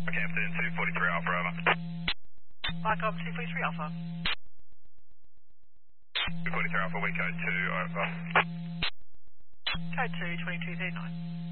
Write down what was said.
Captain 243 Alpha, over. Mike up 243 Alpha. 243 Alpha, we code 2, over. Code 2, 2239.